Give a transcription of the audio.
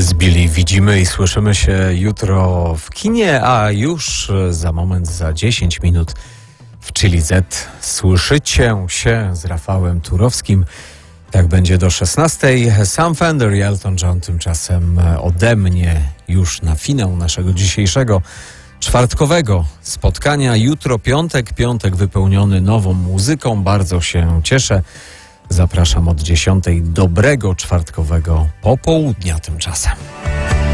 Z Billy widzimy i słyszymy się jutro w kinie, a już za moment, za 10 minut w Chili Z słyszycie się z Rafałem Turowskim. Tak będzie do 16:00. Sam Fender i Elton John tymczasem ode mnie już na finał naszego dzisiejszego czwartkowego spotkania. Jutro piątek wypełniony nową muzyką. Bardzo się cieszę. Zapraszam od 10:00. Dobrego czwartkowego popołudnia tymczasem.